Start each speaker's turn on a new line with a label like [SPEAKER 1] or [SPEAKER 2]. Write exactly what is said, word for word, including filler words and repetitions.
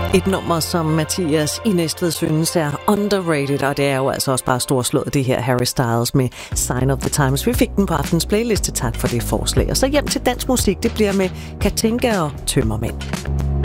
[SPEAKER 1] Et nummer, som Mathias i Næstved synes er underrated, og det er jo altså også bare storslået, det her Harry Styles med Sign of the Times. Vi fik den på aftens playliste. Tak for det forslag. Og så hjem til dansk musik. Det bliver med Katinka og Tømmermænd.